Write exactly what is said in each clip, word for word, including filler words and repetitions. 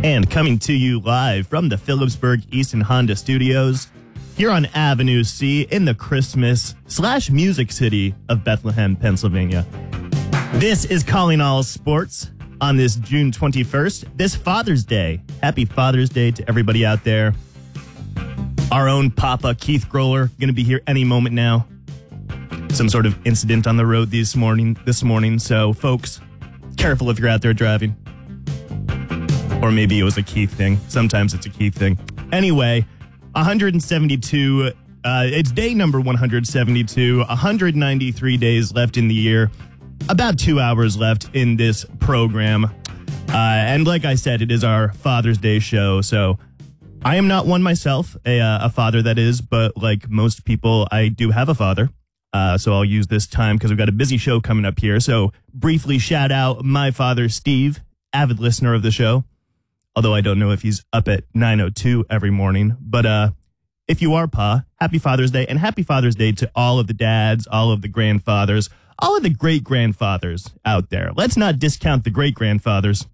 And coming to you live from the Phillipsburg Easton Honda Studios, here on Avenue C in the Christmas slash music city of Bethlehem, Pennsylvania. This is Calling All Sports on this June twenty-first, this Father's Day. Happy Father's Day to everybody out there. Our own Papa Keith Groller going to be here any moment now. Some sort of incident on the road this morning, this morning. So, folks, careful if you're out there driving. Or maybe it was a Keith thing. Sometimes it's a Keith thing. Anyway, one hundred seventy-two, uh, it's day number one hundred seventy-two, one hundred ninety-three days left in the year, about two hours left in this program. Uh, and like I said, it is our Father's Day show, so I am not one myself, a, uh, a father that is, but like most people, I do have a father. Uh, so I'll use this time because we've got a busy show coming up here. So briefly shout out my father, Steve, avid listener of the show. Although I don't know if he's up at nine oh two every morning. But uh, if you are, Pa, happy Father's Day. And happy Father's Day to all of the dads, all of the grandfathers, all of the great-grandfathers out there. Let's not discount the great-grandfathers.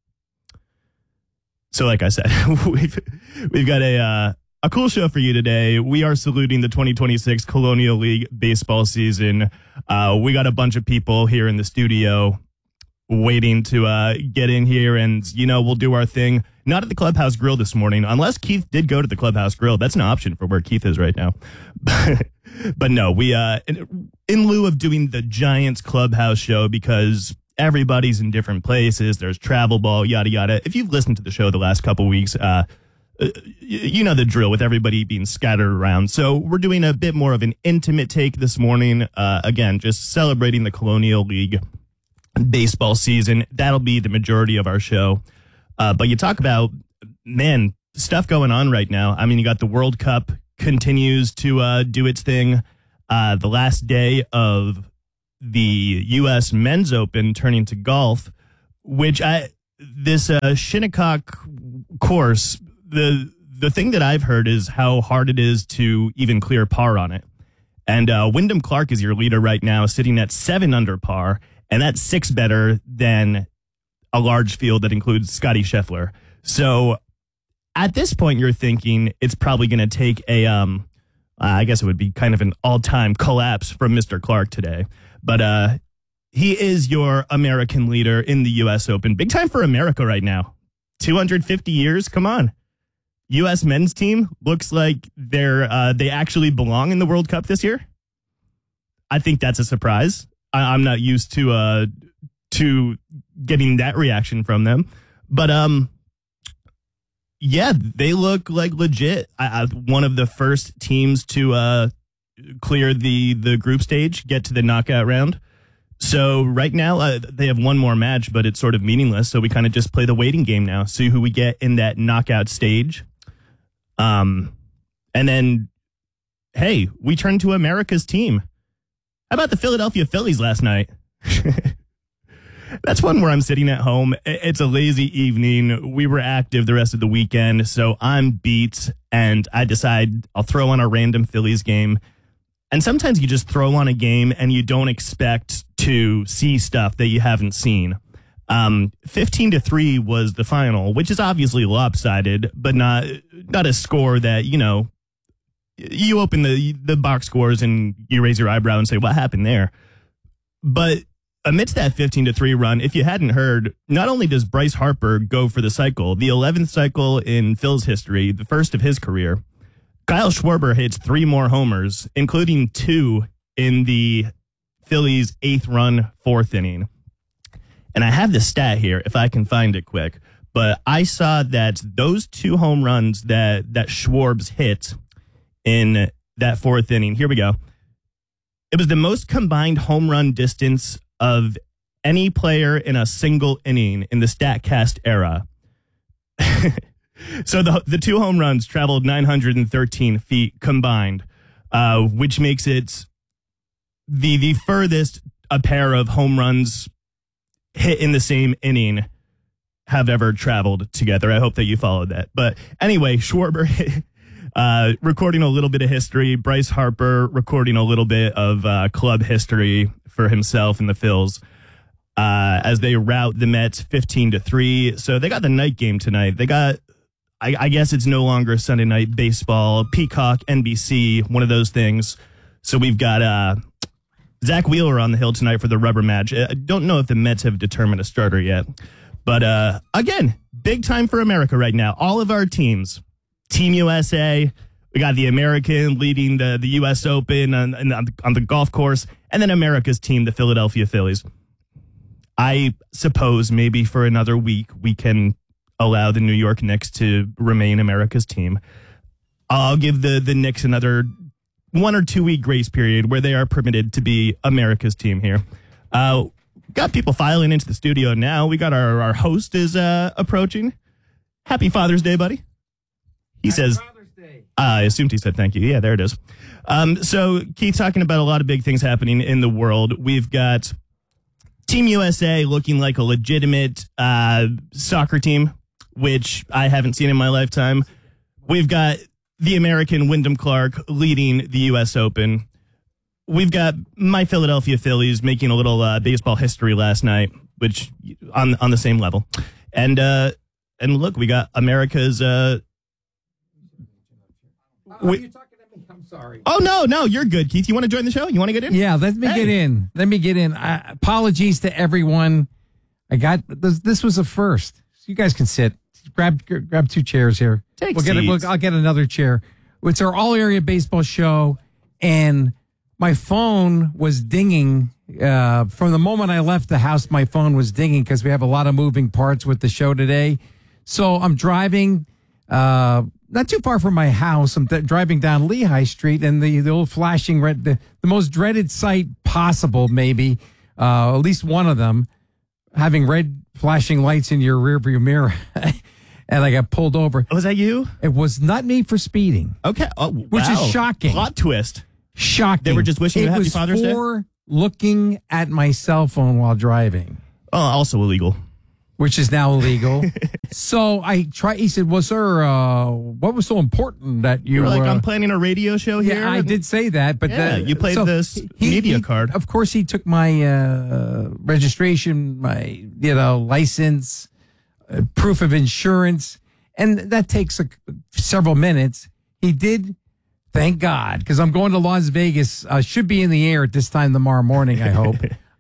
So like I said, we've, we've got a, uh, a cool show for you today. We are saluting the twenty twenty-six Colonial League baseball season. Uh, we got a bunch of people here in the studio waiting to uh, get in here, and, you know, we'll do our thing. Not at the Clubhouse Grill this morning, unless Keith did go to the Clubhouse Grill. That's an option for where Keith is right now. But no, we, uh, in, in lieu of doing the Giants Clubhouse show, because everybody's in different places, there's travel ball, yada, yada. If you've listened to the show the last couple weeks, uh, you know the drill with everybody being scattered around. So we're doing a bit more of an intimate take this morning. Uh, again, just celebrating the Colonial League baseball season. That'll be the majority of our show. Uh, but you talk about, man, stuff going on right now. I mean, you got the World Cup continues to uh, do its thing. Uh, the last day of the U S Men's Open turning to golf, which I this uh, Shinnecock course, the the thing that I've heard is how hard it is to even clear par on it. And uh, Wyndham Clark is your leader right now, sitting at seven under par. And that's six better than a large field that includes Scotty Scheffler. So at this point, you're thinking it's probably going to take a, um, uh, I guess it would be kind of an all-time collapse from Mister Clark today. But uh, he is your American leader in the U S Open. Big time for America right now. two hundred fifty years? Come on. U S men's team looks like they're uh, they actually belong in the World Cup this year. I think that's a surprise. I'm not used to uh to getting that reaction from them, but um, yeah, they look like legit. I, I, one of the first teams to uh clear the the group stage, get to the knockout round. So right now uh, they have one more match, but it's sort of meaningless. So we kind of just play the waiting game now, see who we get in that knockout stage. Um, and then hey, we turn to America's team. How about the Philadelphia Phillies last night? That's one where I'm sitting at home. It's a lazy evening. We were active the rest of the weekend, so I'm beat, and I decide I'll throw on a random Phillies game. And sometimes you just throw on a game and you don't expect to see stuff that you haven't seen. Um, fifteen to three was the final, which is obviously lopsided, but not not a score that, you know, you open the the box scores and you raise your eyebrow and say, what happened there? But amidst that fifteen to three run, if you hadn't heard, not only does Bryce Harper go for the cycle, the eleventh cycle in Phil's history, the first of his career, Kyle Schwarber hits three more homers, including two in the Phillies' eighth run, fourth inning. And I have the stat here, if I can find it quick, but I saw that those two home runs that, that Schwarbs hit in that fourth inning. Here we go. It was the most combined home run distance of any player in a single inning in the StatCast era. So the the two home runs traveled nine hundred thirteen feet combined, uh, which makes it the the furthest a pair of home runs hit in the same inning have ever traveled together. I hope that you followed that. But anyway, Schwarber uh, recording a little bit of history. Bryce Harper recording a little bit of uh, club history for himself and the Phils. uh, as they rout the Mets fifteen to three. So they got the night game tonight. They got, I, I guess it's no longer Sunday night baseball, Peacock, N B C, one of those things. So we've got uh, Zach Wheeler on the hill tonight for the rubber match. I don't know if the Mets have determined a starter yet. But uh, again, big time for America right now. All of our teams, Team U S A, we got the American leading the, the U S Open on, on, the, on the golf course, and then America's team, the Philadelphia Phillies. I suppose maybe for another week we can allow the New York Knicks to remain America's team. I'll give the, the Knicks another one or two week grace period where they are permitted to be America's team here. Uh, got people filing into the studio now. We got our, our host is uh, approaching. Happy Father's Day, buddy. He Happy says, Father's Day. Uh, I assumed he said thank you. Yeah, there it is. Um, so Keith, talking about a lot of big things happening in the world. We've got Team U S A looking like a legitimate uh, soccer team, which I haven't seen in my lifetime. We've got the American Wyndham Clark leading the U S Open. We've got my Philadelphia Phillies making a little uh, baseball history last night, which on on the same level. And uh, and look, we got America's. Uh, oh, we, you're talking to me. I'm sorry. Oh no, no, you're good, Keith. You want to join the show? You want to get in? Yeah, let me hey. get in. Let me get in. Uh, apologies to everyone. I got this. This was a first. You guys can sit. Grab grab two chairs here. Take we'll get it. We'll, I'll get another chair. It's our all area baseball show, and my phone was dinging uh, from the moment I left the house. My phone was dinging because we have a lot of moving parts with the show today. So I'm driving uh, not too far from my house. I'm th- driving down Lehigh Street, and the, the old flashing red, the, the most dreaded sight possible, maybe uh, at least one of them, having red flashing lights in your rearview mirror. And I got pulled over. Was that you? It was not me for speeding. Okay. Oh, which wow. is shocking. Plot twist. Shocking. They were just wishing you a happy Father's Day? It was for looking at my cell phone while driving. Oh, also illegal. Which is now illegal. So I tried. He said, well, sir, uh, what was so important that you were like, uh, I'm planning a radio show here? Yeah, I did say that. But yeah, the, you played so this he, media he, card. Of course, he took my uh, registration, my you know license, uh, proof of insurance. And that takes a, several minutes. He did, thank God, because I'm going to Las Vegas. I uh, should be in the air at this time tomorrow morning, I hope.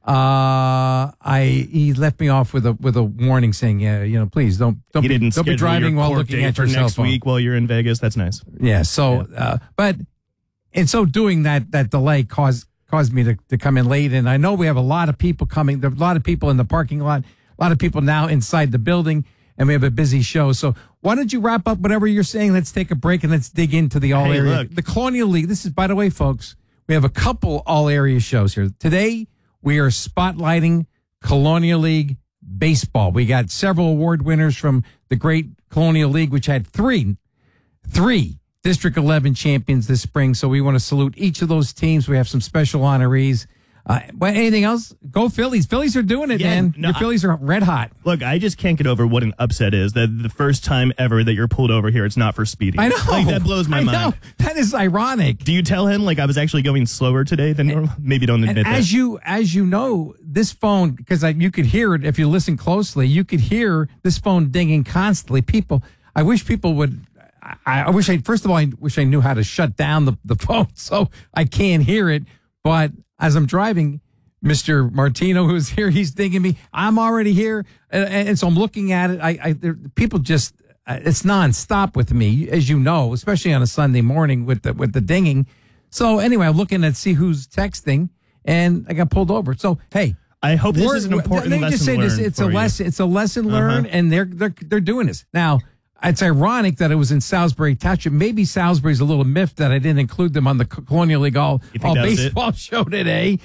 uh, I he left me off with a with a warning saying, yeah, you know, please don't don't he be, didn't don't be driving while looking at your for cell next phone. week while you're in Vegas. That's nice. Yeah. So, yeah. Uh, but in so doing that, that delay caused caused me to, to come in late. And I know we have a lot of people coming. There are a lot of people in the parking lot. A lot of people now inside the building. And we have a busy show. So why don't you wrap up whatever you're saying? Let's take a break and let's dig into the all hey, area. Look. The Colonial League. This is, by the way, folks, we have a couple all area shows here. Today, we are spotlighting Colonial League baseball. We got several award winners from the great Colonial League, which had three, three District eleven champions this spring. So we want to salute each of those teams. We have some special honorees. Uh, but anything else? Go Phillies. Phillies are doing it, yeah, man. No, Your Phillies are red hot. Look, I just can't get over what an upset is. That the first time ever that you're pulled over here, it's not for speeding. I know. Like, that blows my I mind. Know. That is ironic. Do you tell him, like, I was actually going slower today than normal? Maybe don't admit and that. As you, as you know, this phone, because you could hear it if you listen closely, you could hear this phone dinging constantly. People, I wish people would... I, I wish I, first of all, I wish I knew how to shut down the, the phone so I can't hear it. But as I'm driving... Mister Martino, who's here, he's thinking me, I'm already here. And, and so I'm looking at it. I, I there, people just, uh, it's nonstop with me, as you know, especially on a Sunday morning with the, with the dinging. So anyway, I'm looking at see who's texting and I got pulled over. So, hey. I hope this is an important let me lesson just say learned this. It's for a you. lesson. It's a lesson learned uh-huh. and they're, they're, they're doing this. Now, it's ironic that it was in Salisbury Township. Maybe Salisbury's a little miffed that I didn't include them on the Colonial League all, all baseball show today.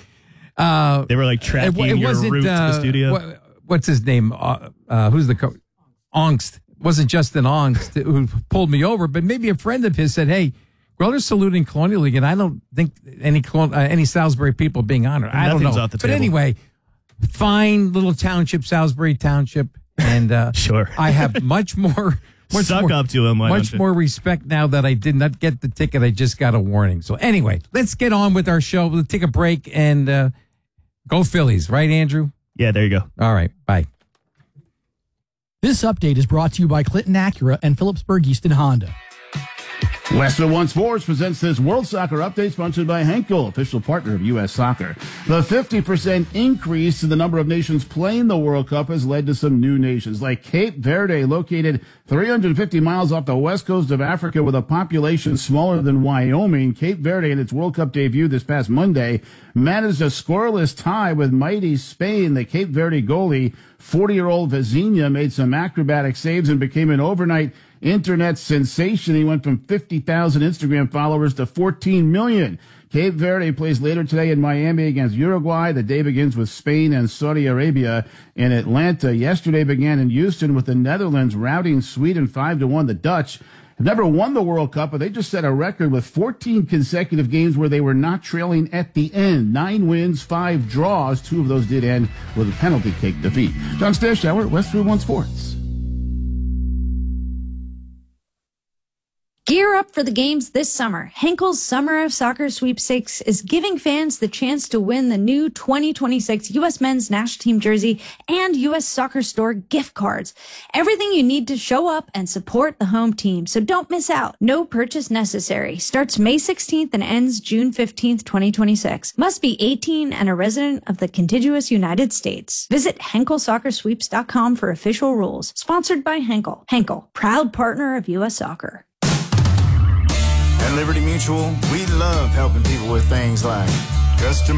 Uh, they were like tracking it, it your route uh, to the studio. What, what's his name? Uh, uh, who's the coach? Ongst. It wasn't Justin Ongst who pulled me over, but maybe a friend of his said, "Hey, Greller's saluting Colonial League," and I don't think any uh, any Salisbury people being honored. I don't know. Off the but table. Anyway, fine little township, Salisbury Township, and uh, sure, I have much more. Much Suck more, up to him. Why much more respect now that I did not get the ticket. I just got a warning. So anyway, let's get on with our show. We'll take a break and uh, go Phillies, right, Andrew? Yeah, there you go. All right. Bye. This update is brought to you by Clinton Acura and Phillipsburg Easton Honda. Western One Sports presents this World Soccer Update sponsored by Henkel, official partner of U S Soccer. The fifty percent increase in the number of nations playing the World Cup has led to some new nations, like Cape Verde, located three hundred fifty miles off the west coast of Africa with a population smaller than Wyoming. Cape Verde, in its World Cup debut this past Monday, managed a scoreless tie with mighty Spain. The Cape Verde goalie, forty-year-old Vizinha, made some acrobatic saves and became an overnight internet sensation. He went from fifty thousand Instagram followers to fourteen million. Cape Verde plays later today in Miami against Uruguay. The day begins with Spain and Saudi Arabia in Atlanta. Yesterday began in Houston with the Netherlands routing Sweden five to one. The Dutch have never won the World Cup, but they just set a record with fourteen consecutive games where they were not trailing at the end. Nine wins, five draws. Two of those did end with a penalty kick defeat. John Stashower, Western One Sports. Gear up for the games this summer. Henkel's Summer of Soccer Sweepstakes is giving fans the chance to win the new twenty twenty-six U S Men's National Team jersey and U S Soccer Store gift cards. Everything you need to show up and support the home team, so don't miss out. No purchase necessary. Starts May sixteenth and ends June fifteenth, twenty twenty-six. Must be eighteen and a resident of the contiguous United States. Visit Henkel Soccer Sweeps dot com for official rules. Sponsored by Henkel. Henkel, proud partner of U S Soccer. At Liberty Mutual, we love helping people with things like customer